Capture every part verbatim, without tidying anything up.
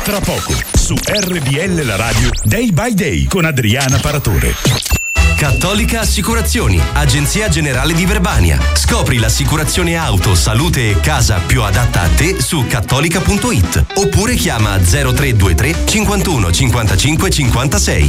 Tra poco, su R B L La Radio, Day by Day con Adriana Paratore. Cattolica Assicurazioni, agenzia generale di Verbania. Scopri l'assicurazione auto, salute e casa più adatta a te su cattolica punto it oppure chiama zero tre due tre cinquantuno cinquantacinque cinquantasei.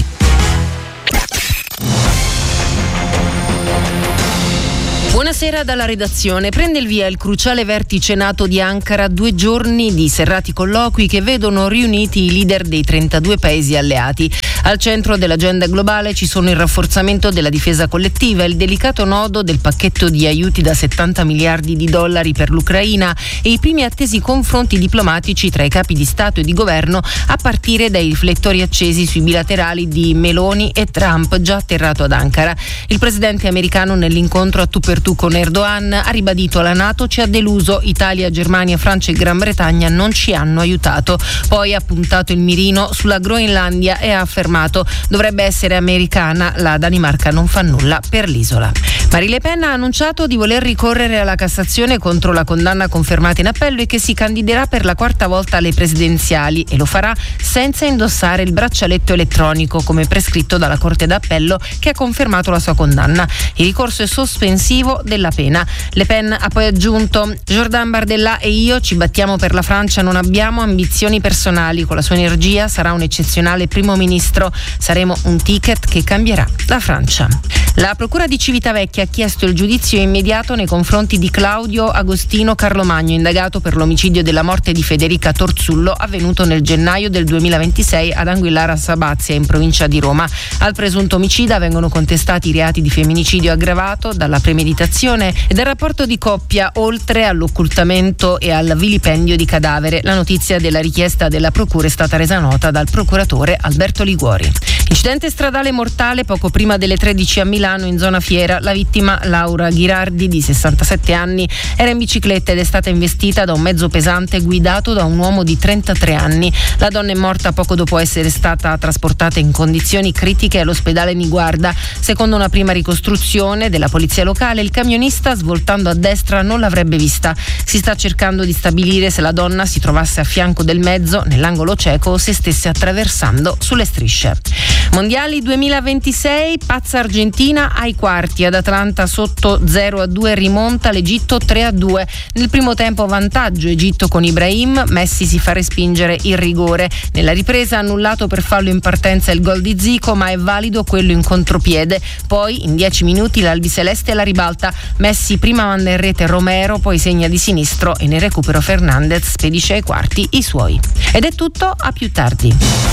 Buonasera dalla redazione. Prende il via il cruciale vertice NATO di Ankara, due giorni di serrati colloqui che vedono riuniti i leader dei trentadue paesi alleati. Al centro dell'agenda globale ci sono il rafforzamento della difesa collettiva, il delicato nodo del pacchetto di aiuti da settanta miliardi di dollari per l'Ucraina e i primi attesi confronti diplomatici tra i capi di Stato e di governo, a partire dai riflettori accesi sui bilaterali di Meloni e Trump, già atterrato ad Ankara. Il presidente americano, nell'incontro a tu per tu con Erdogan, ha ribadito: la NATO ci ha deluso, Italia, Germania, Francia e Gran Bretagna non ci hanno aiutato. Poi ha puntato il mirino sulla Groenlandia e ha affermato: dovrebbe essere americana, la Danimarca non fa nulla per l'isola. Marine Le Pen ha annunciato di voler ricorrere alla Cassazione contro la condanna confermata in appello e che si candiderà per la quarta volta alle presidenziali, e lo farà senza indossare il braccialetto elettronico come prescritto dalla Corte d'Appello, che ha confermato la sua condanna. Il ricorso è sospensivo della pena. Le Pen ha poi aggiunto: Jordan Bardella e io ci battiamo per la Francia, non abbiamo ambizioni personali, con la sua energia sarà un eccezionale primo ministro, saremo un ticket che cambierà la Francia. La Procura di Civitavecchia ha chiesto il giudizio immediato nei confronti di Claudio Agostino Carlomagno, indagato per l'omicidio della morte di Federica Torzullo, avvenuto nel gennaio del duemilaventisei ad Anguillara Sabazia, in provincia di Roma. Al presunto omicida vengono contestati i reati di femminicidio aggravato, dalla premeditazione e dal rapporto di coppia, oltre all'occultamento e al vilipendio di cadavere. La notizia della richiesta della Procura è stata resa nota dal procuratore Alberto Liguori. Incidente stradale mortale poco prima delle tredici a Milano, in zona Fiera. La vittima, Laura Ghirardi, di sessantasette anni, era in bicicletta ed è stata investita da un mezzo pesante guidato da un uomo di trentatré anni. La donna è morta poco dopo essere stata trasportata in condizioni critiche all'ospedale Niguarda. Secondo una prima ricostruzione della polizia locale, il camionista, svoltando a destra, non l'avrebbe vista. Si sta cercando di stabilire se la donna si trovasse a fianco del mezzo, nell'angolo cieco, o se stesse attraversando sulle strisce. Mondiali duemilaventisei, pazza Argentina ai quarti. Ad Atlanta sotto zero a due rimonta l'Egitto tre a due. Nel primo tempo vantaggio Egitto con Ibrahim, Messi si fa respingere il rigore. Nella ripresa annullato per fallo in partenza il gol di Zico, ma è valido quello in contropiede. Poi in dieci minuti l'albiceleste alla ribalta. Messi prima manda in rete Romero, poi segna di sinistro e nel recupero Fernandez spedisce ai quarti i suoi. Ed è tutto, a più tardi.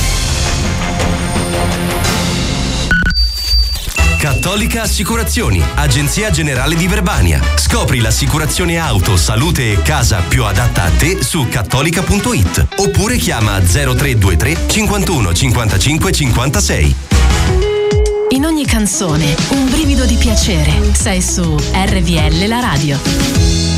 Cattolica Assicurazioni, agenzia generale di Verbania. Scopri l'assicurazione auto, salute e casa più adatta a te su cattolica punto it oppure chiama zero tre due tre cinquantuno cinquantacinque cinquantasei. In ogni canzone un brivido di piacere. Sei su R B L La Radio.